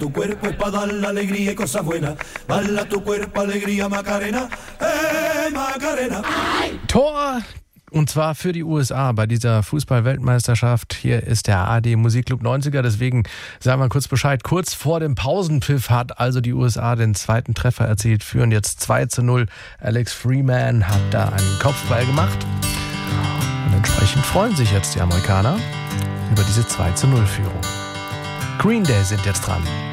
Tu cuerpo es para dar la alegría y cosas buenas. Bala tu cuerpo, alegría, Macarena. Macarena. Tor! Und zwar für die USA bei dieser Fußball-Weltmeisterschaft. Hier ist der ARD Musikclub 90er, deswegen sagen wir kurz Bescheid. Kurz vor dem Pausenpfiff hat also die USA den zweiten Treffer erzielt, führen jetzt 2:0. Alex Freeman hat da einen Kopfball gemacht. Und entsprechend freuen sich jetzt die Amerikaner über diese 2:0-Führung. Green Day sind jetzt dran.